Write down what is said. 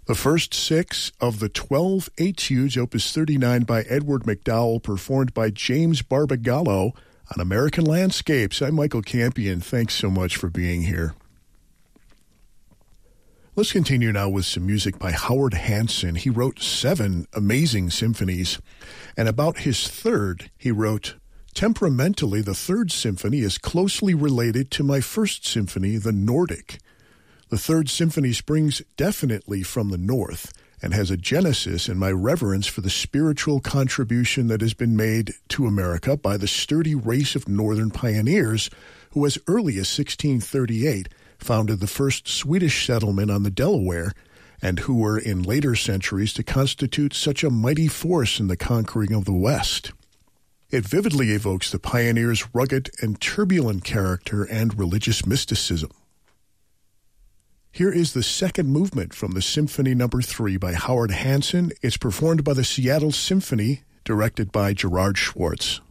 The first 6 of the 12 Etudes, Opus 39 by Edward MacDowell, performed by James Barbagallo on American Landscapes. I'm Michael Campion. Thanks so much for being here. Let's continue now with some music by Howard Hanson. He wrote 7 amazing symphonies, and about his third, he wrote, "Temperamentally, the Third Symphony is closely related to my First Symphony, the Nordic. The Third Symphony springs definitely from the North and has a genesis in my reverence for the spiritual contribution that has been made to America by the sturdy race of Northern pioneers who, as early as 1638, founded the first Swedish settlement on the Delaware, and who were in later centuries to constitute such a mighty force in the conquering of the West. It vividly evokes the pioneers' rugged and turbulent character and religious mysticism." Here is the second movement from the Symphony No. 3 by Howard Hanson. It's performed by the Seattle Symphony, directed by Gerard Schwartz.